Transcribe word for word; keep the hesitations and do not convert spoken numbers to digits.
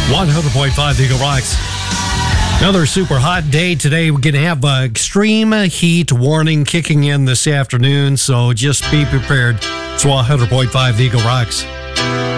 one hundred point five Eagle Rocks. Another super hot day today. We're going to have an extreme heat warning kicking in this afternoon, so just be prepared. It's one hundred point five Eagle Rocks.